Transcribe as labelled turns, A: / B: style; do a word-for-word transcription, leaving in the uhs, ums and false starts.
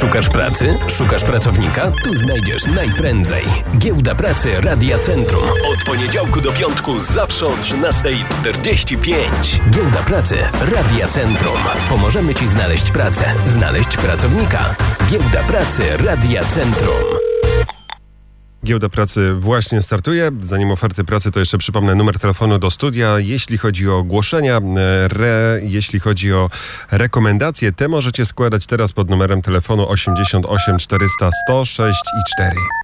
A: Szukasz pracy? Szukasz pracownika? Tu znajdziesz najprędzej. Giełda Pracy Radia Centrum. Od poniedziałku do piątku zawsze o trzynasta czterdzieści pięć. Giełda Pracy Radia Centrum. Pomożemy Ci znaleźć pracę, znaleźć pracownika. Giełda Pracy Radia Centrum.
B: Giełda Pracy właśnie startuje. Zanim oferty pracy, to jeszcze przypomnę numer telefonu do studia. Jeśli chodzi o ogłoszenia, re, jeśli chodzi o rekomendacje, te możecie składać teraz pod numerem telefonu osiemdziesiąt osiem czterysta sto sześć i cztery.